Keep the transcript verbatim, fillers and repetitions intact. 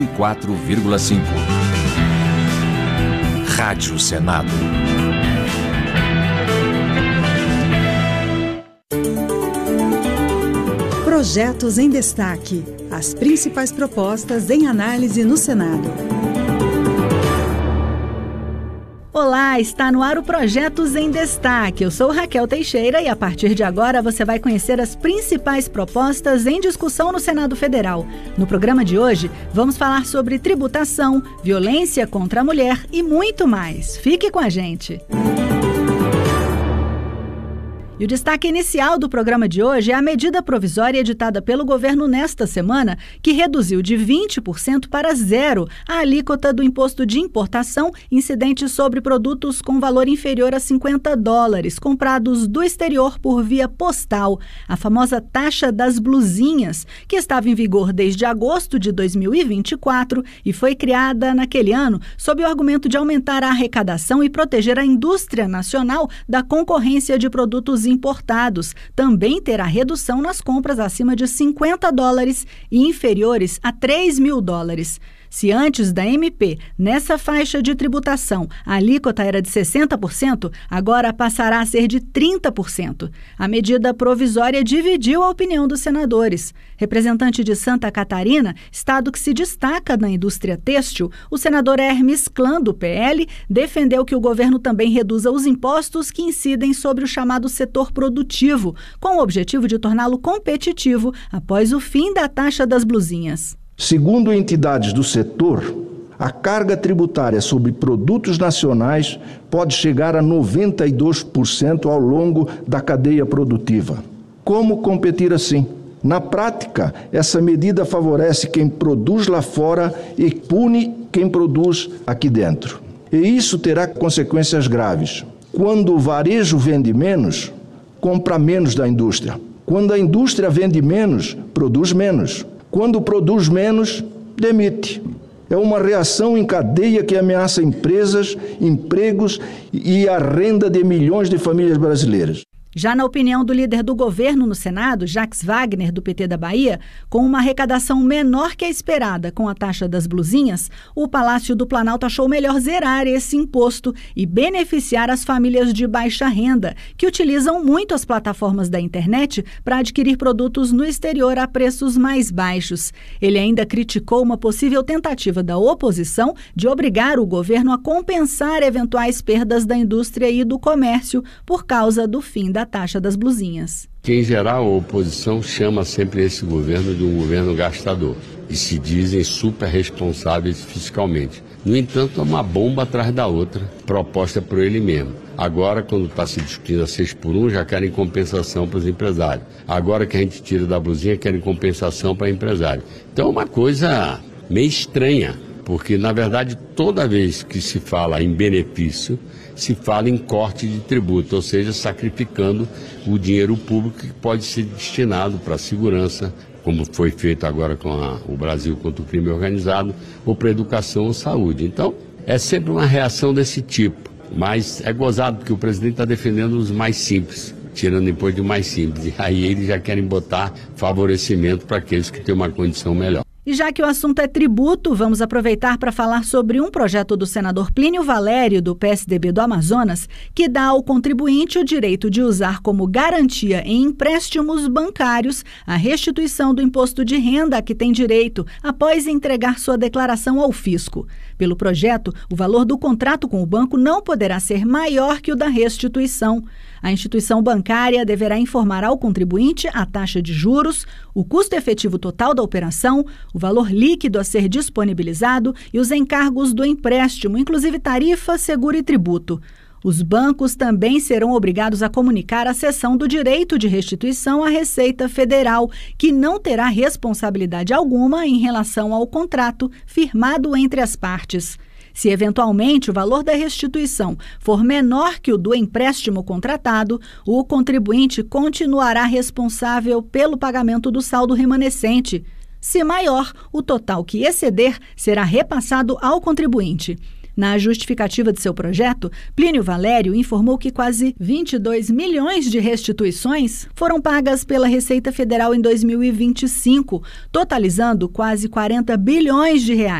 quatro vírgula cinco. Rádio Senado. Projetos em destaque. As principais propostas em análise no Senado. Olá, está no ar o Projetos em Destaque. Eu sou Raquel Teixeira e a partir de agora você vai conhecer as principais propostas em discussão no Senado Federal. No programa de hoje, vamos falar sobre tributação, violência contra a mulher e muito mais. Fique com a gente! E o destaque inicial do programa de hoje é a medida provisória editada pelo governo nesta semana, que reduziu de vinte por cento para zero a alíquota do imposto de importação incidente sobre produtos com valor inferior a cinquenta dólares, comprados do exterior por via postal, a famosa taxa das blusinhas, que estava em vigor desde agosto de dois mil e vinte e quatro e foi criada naquele ano sob o argumento de aumentar a arrecadação e proteger a indústria nacional da concorrência de produtos importados. Também terá redução nas compras acima de cinquenta dólares e inferiores a três mil dólares. Se antes da M P, nessa faixa de tributação, a alíquota era de sessenta por cento, agora passará a ser de trinta por cento. A medida provisória dividiu a opinião dos senadores. Representante de Santa Catarina, estado que se destaca na indústria têxtil, o senador Hermes Klan, do P L, defendeu que o governo também reduza os impostos que incidem sobre o chamado setor produtivo, com o objetivo de torná-lo competitivo após o fim da taxa das blusinhas. Segundo entidades do setor, a carga tributária sobre produtos nacionais pode chegar a noventa e dois por cento ao longo da cadeia produtiva. Como competir assim? Na prática, essa medida favorece quem produz lá fora e pune quem produz aqui dentro. E isso terá consequências graves. Quando o varejo vende menos, compra menos da indústria. Quando a indústria vende menos, produz menos. Quando produz menos, demite. É uma reação em cadeia que ameaça empresas, empregos e a renda de milhões de famílias brasileiras. Já na opinião do líder do governo no Senado, Jacques Wagner, do P T da Bahia, com uma arrecadação menor que a esperada com a taxa das blusinhas, o Palácio do Planalto achou melhor zerar esse imposto e beneficiar as famílias de baixa renda, que utilizam muito as plataformas da internet para adquirir produtos no exterior a preços mais baixos. Ele ainda criticou uma possível tentativa da oposição de obrigar o governo a compensar eventuais perdas da indústria e do comércio por causa do fim da da taxa das blusinhas. Que, em geral, a oposição chama sempre esse governo de um governo gastador e se dizem super responsáveis fiscalmente. No entanto, é uma bomba atrás da outra, proposta por ele mesmo. Agora, quando está se discutindo a seis por um, já querem compensação para os empresários. Agora que a gente tira da blusinha, querem compensação para empresário. Então, é uma coisa meio estranha, porque, na verdade, toda vez que se fala em benefício, se fala em corte de tributo, ou seja, sacrificando o dinheiro público que pode ser destinado para a segurança, como foi feito agora com a, o Brasil contra o crime organizado, ou para a educação ou saúde. Então, é sempre uma reação desse tipo, mas é gozado porque o presidente está defendendo os mais simples, tirando imposto de mais simples, e aí eles já querem botar favorecimento para aqueles que têm uma condição melhor. E já que o assunto é tributo, vamos aproveitar para falar sobre um projeto do senador Plínio Valério, do P S D B do Amazonas, que dá ao contribuinte o direito de usar como garantia em empréstimos bancários a restituição do imposto de renda a que tem direito após entregar sua declaração ao fisco. Pelo projeto, o valor do contrato com o banco não poderá ser maior que o da restituição. A instituição bancária deverá informar ao contribuinte a taxa de juros, o custo efetivo total da operação, o valor líquido a ser disponibilizado e os encargos do empréstimo, inclusive tarifa, seguro e tributo. Os bancos também serão obrigados a comunicar a cessão do direito de restituição à Receita Federal, que não terá responsabilidade alguma em relação ao contrato firmado entre as partes. Se eventualmente o valor da restituição for menor que o do empréstimo contratado, o contribuinte continuará responsável pelo pagamento do saldo remanescente. Se maior, o total que exceder será repassado ao contribuinte. Na justificativa de seu projeto, Plínio Valério informou que quase vinte e dois milhões de restituições foram pagas pela Receita Federal em dois mil e vinte e cinco, totalizando quase quarenta bilhões de reais.